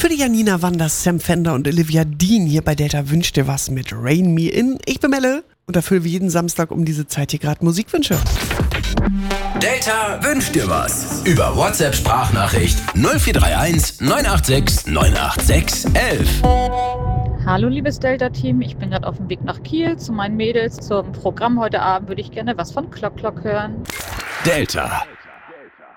Für die Janina Wanders, Sam Fender und Olivia Dean hier bei Delta wünscht dir was mit Rain Me In. Ich bin Melle und erfülle wie jeden Samstag um diese Zeit hier gerade Musikwünsche. Delta wünscht dir was. Über WhatsApp-Sprachnachricht 0431 986 986 11. Hallo liebes Delta-Team, ich bin gerade auf dem Weg nach Kiel zu meinen Mädels. Zum Programm heute Abend würde ich gerne was von Clock Clock hören. Delta.